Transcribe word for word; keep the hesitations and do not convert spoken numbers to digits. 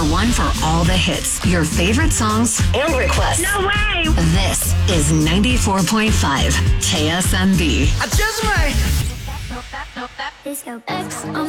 one for all the hits, your favorite songs, and requests. No way! This is ninety-four point five K S M B. I just might. Disco X.